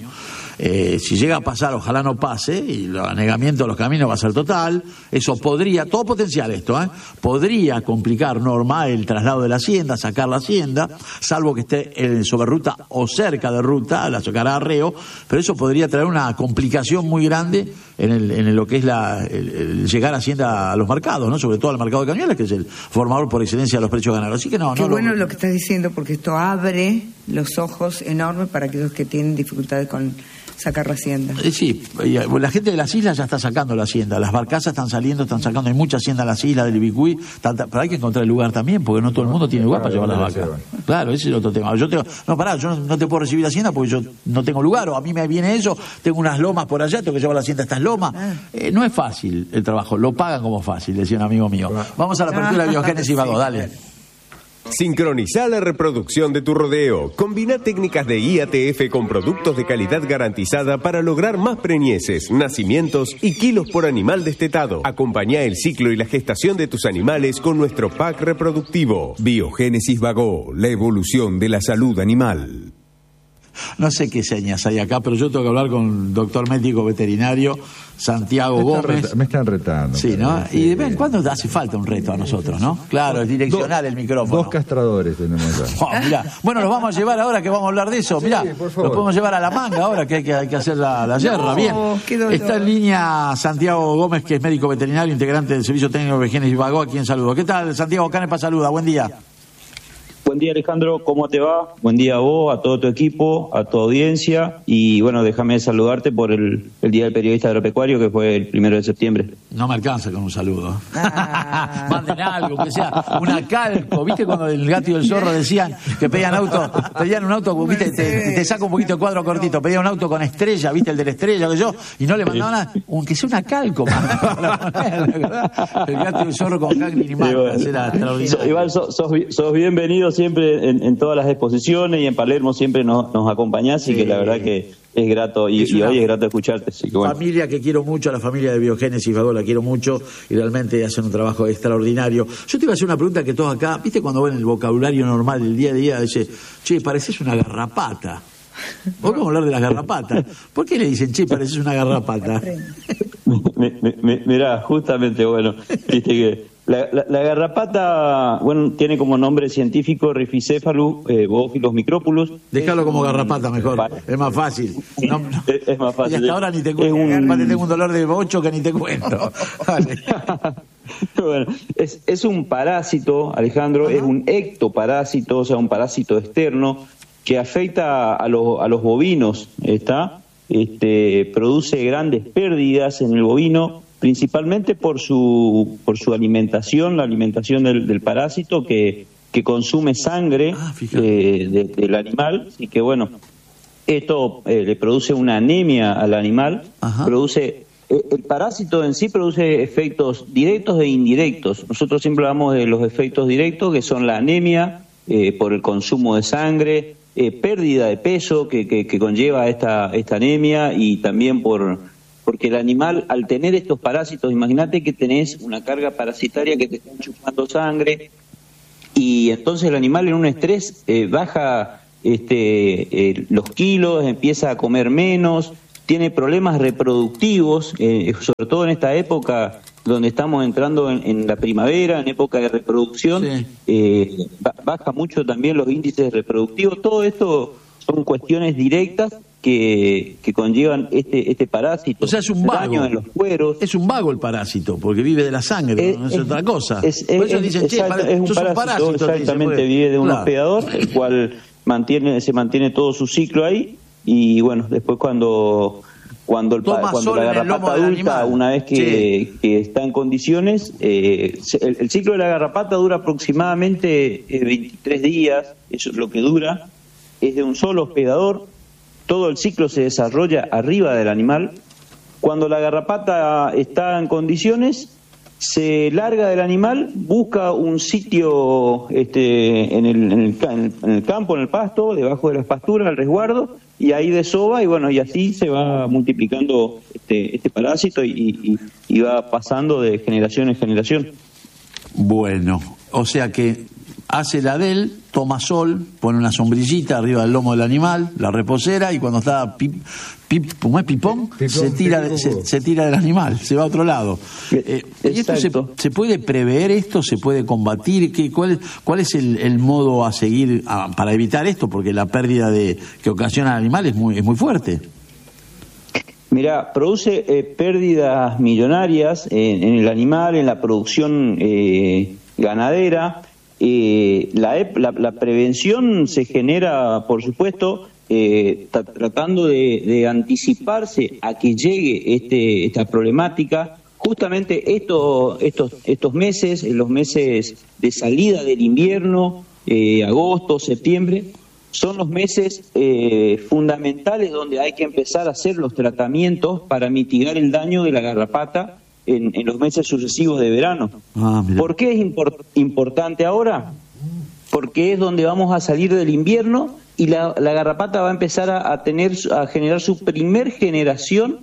si llega a pasar, ojalá no pase, y el anegamiento de los caminos va a ser total, eso podría, todo potencial esto, podría complicar, Norma, el traslado de la hacienda, sacar la hacienda, salvo que esté sobre ruta o cerca de ruta, la sacará arreo, pero eso podría traer una complicación muy grande en lo que es el llegar a hacienda a los mercados, ¿no? Sobre todo al mercado de Cañuelas, que es el formador por excelencia de los precios ganaderos. Así que Qué bueno lo que estás diciendo, porque esto abre los ojos enormes para aquellos que tienen dificultades con sacar la hacienda. Sí, la gente de las islas ya está sacando la hacienda, las barcazas están sacando, hay mucha hacienda en las islas del Ibicuí, pero hay que encontrar el lugar también, porque no todo el mundo tiene lugar para llevar las vacas. Claro, ese es el otro tema. Yo no te puedo recibir la hacienda porque yo no tengo lugar, o a mí me viene eso, tengo unas lomas por allá, tengo que llevar la hacienda a estas lomas. No es fácil el trabajo, lo pagan como fácil, decía un amigo mío. Vamos a la apertura de Biogénesis Vago, dale. Sincronizá la reproducción de tu rodeo. Combina técnicas de IATF con productos de calidad garantizada para lograr más preñeces, nacimientos y kilos por animal destetado. Acompañá el ciclo y la gestación de tus animales con nuestro pack reproductivo. Biogénesis Vago, la evolución de la salud animal. No sé qué señas hay acá, pero yo tengo que hablar con el doctor médico veterinario Santiago Gómez. Me están retando. Sí, ¿no? Sí. Y de vez en cuando hace falta un reto a nosotros, ¿no? Claro, es direccional el micrófono. 2 castradores tenemos acá. Mirá. Bueno, los vamos a llevar ahora que vamos a hablar de eso. Mirá, sí, los podemos llevar a la manga ahora que hay que hacer la yerra. Bien. Está en línea Santiago Gómez, que es médico veterinario, integrante del Servicio Técnico de Biogénesis Vago, a quien saludo. ¿Qué tal, Santiago? Canepa saluda. Buen día. Buen día, Alejandro, ¿cómo te va? Buen día a vos, a todo tu equipo, a tu audiencia. Y bueno, déjame saludarte por el Día del Periodista Agropecuario, que fue el 1 de septiembre. No me alcanza con un saludo. Manden algo, que sea una calco. ¿Viste cuando el Gato y el Zorro decían que pedían un auto, viste, te saco un poquito el cuadro cortito, pedían un auto con estrella, viste, el de la estrella, que yo, y no le mandaban nada, aunque sea una calco, el Gato y el Zorro con Cagni y Marcas, era extraordinario. Igual sos bienvenido siempre en todas las exposiciones, y en Palermo siempre nos acompañás, sí. Y que la verdad que es grato, y hoy es grato escucharte. Así que bueno. Familia que quiero mucho, a la familia de Biogénesis Vago la quiero mucho, y realmente hacen un trabajo extraordinario. Yo te iba a hacer una pregunta que todos acá, viste, cuando ven el vocabulario normal del día a día, dice, che, pareces una garrapata. Hoy vamos a hablar de las garrapatas. ¿Por qué le dicen, che, pareces una garrapata? Mirá, justamente, bueno, viste La garrapata, bueno, tiene como nombre científico Rhipicephalus boophylos micropulus. Déjalo como garrapata mejor, es más fácil. No, es más fácil. Y hasta ahora ni te cuento, tengo un dolor de bocho que ni te cuento. Vale. Bueno, es un parásito, Alejandro, es un ectoparásito, o sea, un parásito externo que afecta a los bovinos, produce grandes pérdidas en el bovino, principalmente por su alimentación, la alimentación del parásito que consume sangre del animal, y que bueno, esto le produce una anemia al animal. El parásito en sí produce efectos directos e indirectos. Nosotros siempre hablamos de los efectos directos, que son la anemia por el consumo de sangre, pérdida de peso que conlleva esta anemia, y también porque el animal, al tener estos parásitos, imagínate que tenés una carga parasitaria que te están chupando sangre, y entonces el animal en un estrés baja los kilos, empieza a comer menos, tiene problemas reproductivos, sobre todo en esta época donde estamos entrando en la primavera, en época de reproducción, baja mucho también los índices reproductivos. Todo esto son cuestiones directas que conllevan este parásito. O sea, es un vago. Daño en los cueros. Es un vago el parásito, porque vive de la sangre, no es otra cosa. Por eso dicen, es un parásito, exactamente, vive de un hospedador, el cual se mantiene todo su ciclo ahí, y bueno, después cuando la garrapata adulta, una vez que está en condiciones, el ciclo de la garrapata dura aproximadamente 23 días, eso es lo que dura, es de un solo hospedador, todo el ciclo se desarrolla arriba del animal. Cuando la garrapata está en condiciones, se larga del animal, busca un sitio en el campo, en el pasto, debajo de las pasturas, al resguardo, y ahí desova, y bueno, y así se va multiplicando este parásito y va pasando de generación en generación. Bueno, o sea que hace la de él, toma sol, pone una sombrillita arriba del lomo del animal, la reposera, y cuando está como es pipón, se tira del animal, se va a otro lado. ¿Y esto se puede prever esto? ¿Se puede combatir? ¿Cuál es el modo a seguir para evitar esto? Porque la pérdida que ocasiona el animal es muy fuerte. Mirá, produce pérdidas millonarias en el animal, en la producción ganadera. La prevención se genera, por supuesto, tratando de anticiparse a que llegue esta problemática. Justamente estos meses, los meses de salida del invierno, agosto, septiembre, son los meses fundamentales donde hay que empezar a hacer los tratamientos para mitigar el daño de la garrapata en los meses sucesivos de verano. ¿Por qué es importante ahora? Porque es donde vamos a salir del invierno y la garrapata va a empezar a generar su primer generación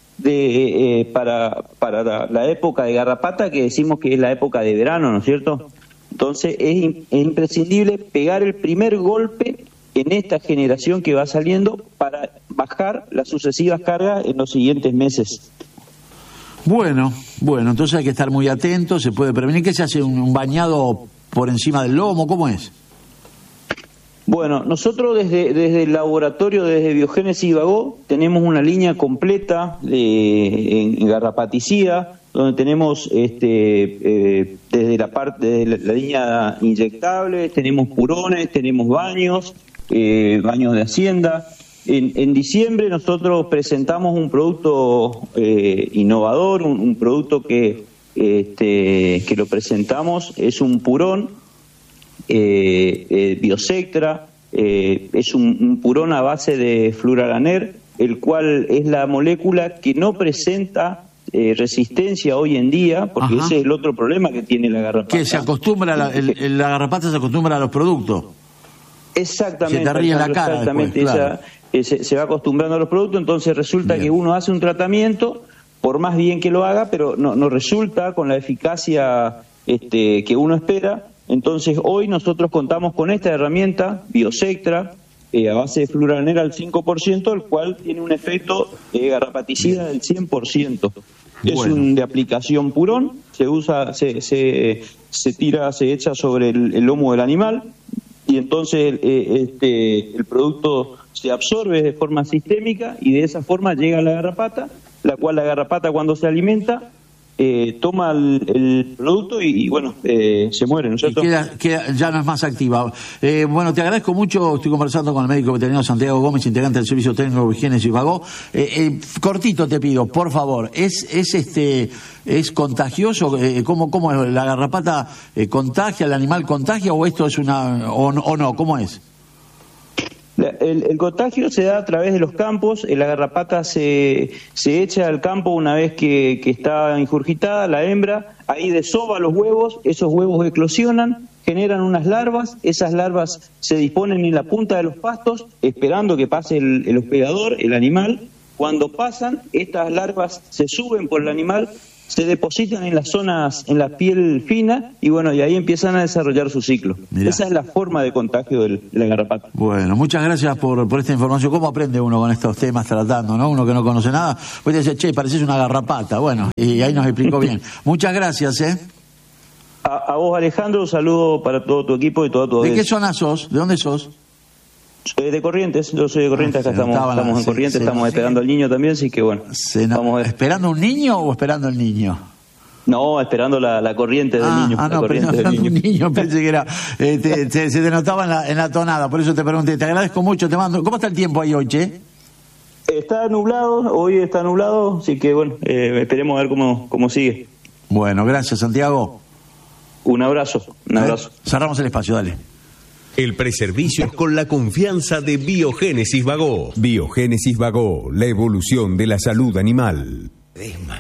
para la época de garrapata, que decimos que es la época de verano, ¿no es cierto? Entonces es imprescindible pegar el primer golpe en esta generación que va saliendo para bajar las sucesivas cargas en los siguientes meses. Bueno, entonces hay que estar muy atento, se puede prevenir. ¿Qué se hace? ¿Un bañado por encima del lomo? ¿Cómo es? Bueno, nosotros desde el laboratorio, desde Biogénesis Ibagó, tenemos una línea completa en garrapaticida, donde tenemos desde la línea inyectable, tenemos purones, tenemos baños de hacienda. En diciembre nosotros presentamos un producto innovador, un producto que lo presentamos, es un purón Biosectra, es un purón a base de fluoralaner, el cual es la molécula que no presenta resistencia hoy en día, porque ese es el otro problema que tiene la garrapata. Que se acostumbra, la garrapata se acostumbra a los productos. Exactamente. Se te ríe en la cara. Exactamente, después, claro. Se va acostumbrando a los productos, entonces resulta que uno hace un tratamiento, por más bien que lo haga, pero no resulta con la eficacia que uno espera. Entonces hoy nosotros contamos con esta herramienta, Biosectra, a base de fluoralaner al 5%, el cual tiene un efecto garrapaticida del 100%. Es un de aplicación purón, se echa sobre el lomo del animal, y entonces el producto se absorbe de forma sistémica y de esa forma llega a la garrapata, la cual la garrapata cuando se alimenta toma el producto y se muere, ¿no es cierto? Ya no es más activa. Bueno, te agradezco mucho. Estoy conversando con el médico veterinario Santiago Gómez, integrante del Servicio Técnico de Higiene Sisbagó. Cortito te pido, por favor. ¿Es contagioso? ¿Cómo es? ¿La garrapata contagia? ¿El animal contagia o esto es o no? ¿Cómo es? El contagio se da a través de los campos. La garrapata se echa al campo una vez que está ingurgitada la hembra, ahí desova los huevos, esos huevos eclosionan, generan unas larvas, esas larvas se disponen en la punta de los pastos esperando que pase el hospedador, el animal. Cuando pasan, estas larvas se suben por el animal, se depositan en las zonas, en la piel fina, y ahí empiezan a desarrollar su ciclo. Mirá. Esa es la forma de contagio de la garrapata. Bueno, muchas gracias por esta información. ¿Cómo aprende uno con estos temas tratando, no? Uno que no conoce nada, pues dice, che, pareces una garrapata. Bueno, y ahí nos explicó bien. Muchas gracias, A vos, Alejandro, un saludo para todo tu equipo y toda tu audiencia. ¿De qué zona sos? ¿De dónde sos? De Corrientes, yo soy de Corrientes, acá estamos en Corrientes, estamos esperando al niño también, así que ¿Esperando un niño o esperando el niño? No, esperando la corriente del niño. Un niño, pensé que era, se te notaba en la tonada, por eso te pregunté, te agradezco mucho, te mando. ¿Cómo está el tiempo ahí hoy, che? Está nublado, hoy está nublado, así que esperemos a ver cómo sigue. Bueno, gracias, Santiago. Un abrazo. Cerramos el espacio, dale. El preservicio con la confianza de Biogénesis Bagó. Biogénesis Bagó, la evolución de la salud animal. Desma.